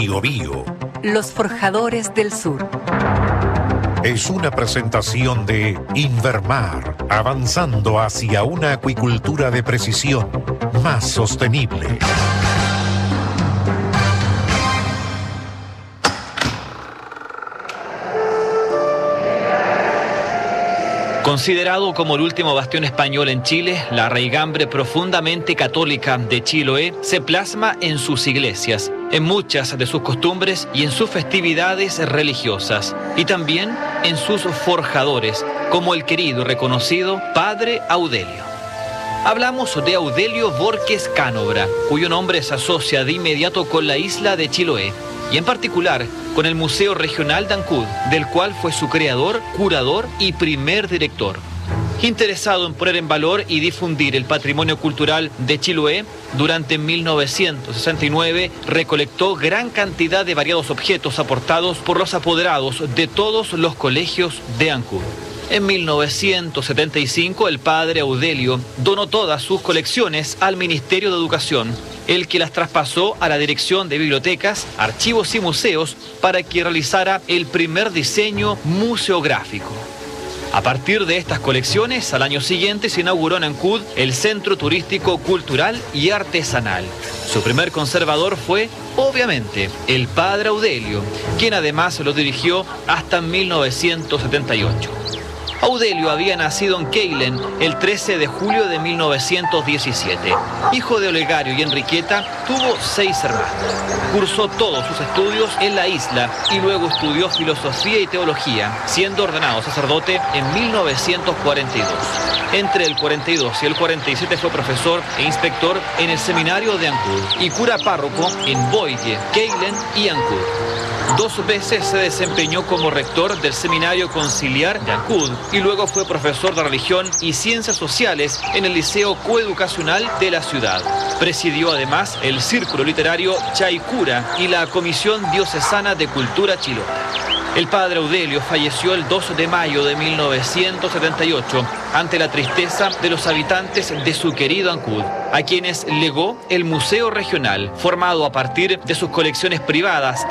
Biobío. Los Forjadores del Sur. Es una presentación de Invermar, avanzando hacia una acuicultura de precisión más sostenible. Considerado como el último bastión español en Chile, la raigambre profundamente católica de Chiloé se plasma en sus iglesias, en muchas de sus costumbres y en sus festividades religiosas, y también en sus forjadores, como el querido y reconocido Padre Audelio. Hablamos de Audelio Borges Cánobra, cuyo nombre se asocia de inmediato con la isla de Chiloé, y en particular con el Museo Regional de Ancud, del cual fue su creador, curador y primer director. Interesado en poner en valor y difundir el patrimonio cultural de Chiloé, durante 1969 recolectó gran cantidad de variados objetos aportados por los apoderados de todos los colegios de Ancud. En 1975, el padre Audelio donó todas sus colecciones al Ministerio de Educación, el que las traspasó a la Dirección de Bibliotecas, Archivos y Museos para que realizara el primer diseño museográfico. A partir de estas colecciones, al año siguiente se inauguró en Ancud el Centro Turístico Cultural y Artesanal. Su primer conservador fue, obviamente, el padre Audelio, quien además lo dirigió hasta 1978. Audelio había nacido en Keilen el 13 de julio de 1917. Hijo de Olegario y Enriqueta, tuvo 6 hermanos. Cursó todos sus estudios en la isla y luego estudió filosofía y teología, siendo ordenado sacerdote en 1942. Entre el 42 y el 47 fue profesor e inspector en el seminario de Ancud y cura párroco en Boille, Keilen y Ancud. 2 veces se desempeñó como rector del Seminario Conciliar de Ancud y luego fue profesor de religión y ciencias sociales en el Liceo Coeducacional de la ciudad. Presidió además el Círculo Literario Chaicura y la Comisión Diocesana de Cultura Chilota. El padre Audelio falleció el 2 de mayo de 1978 ante la tristeza de los habitantes de su querido Ancud, a quienes legó el Museo Regional, formado a partir de sus colecciones privadas